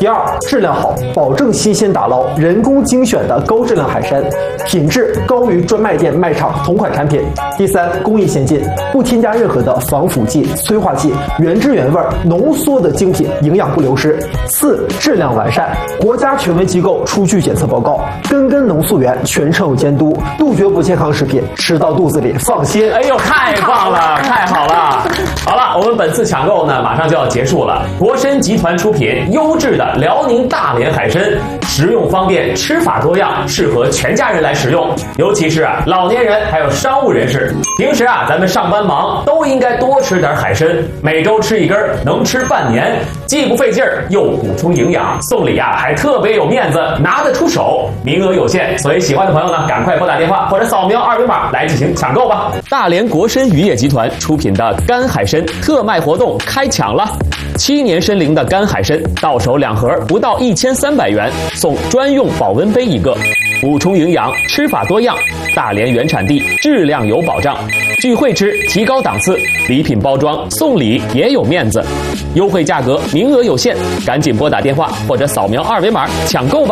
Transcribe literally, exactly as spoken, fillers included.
第二，质量好，保证新鲜打捞，人工精选的高质量海参，品质高于专卖店卖场同款产品。第三，工艺先进，不添加任何的防腐剂、催化剂，原汁原味浓缩的精品，营养不流失。四，质量完善，国家权威机构出具检测报告，根根农溯源，全程有监督，杜绝不健康食品，吃到肚子里放心。 哎呦，太棒了，太好了！好了，我们本次抢购呢，马上就要结束了。国参集团出品优质的辽宁大连海参，食用方便，吃法多样，适合全家人来食用，尤其是啊老年人还有商务人士。平时啊咱们上班忙，都应该多吃点海参，每周吃一根，能吃半年，既不费劲儿，又补充营养。送礼啊还特别有面子，拿得出手。名额有限，所以喜欢的朋友呢，赶快拨打电话或者扫描二维码来进行抢购吧。大连国参渔业集团出品的干海参特卖活动开抢了，七年参龄的干海参到手两盒不到一千三百元，送专用保温杯一个，补充营养，吃法多样，大连原产地，质量有保障。聚会吃，提高档次，礼品包装送礼也有面子，优惠价格，名额有限，赶紧拨打电话或者扫描二维码抢购吧。